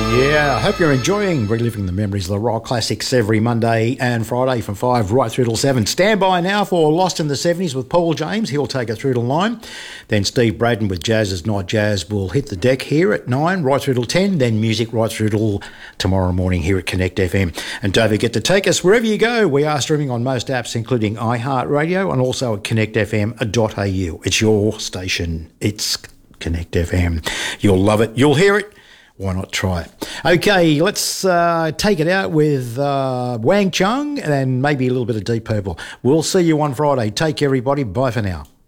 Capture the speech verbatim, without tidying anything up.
Yeah, I hope you're enjoying reliving the memories of the rock classics every Monday and Friday from five right through till seven. Stand by now for Lost in the seventies with Paul James. He'll take it through till nine. Then Steve Braden with Jazz's Night Jazz will hit the deck here at nine right through till ten. Then music right through till tomorrow morning here at Connect F M. And don't forget to take us wherever you go. We are streaming on most apps, including iHeartRadio and also at connect f m dot a u. It's your station. It's Connect F M. You'll love it. You'll hear it. Why not try it? Okay, let's uh, take it out with uh, Wang Chung and maybe a little bit of Deep Purple. We'll see you on Friday. Take care, everybody. Bye for now.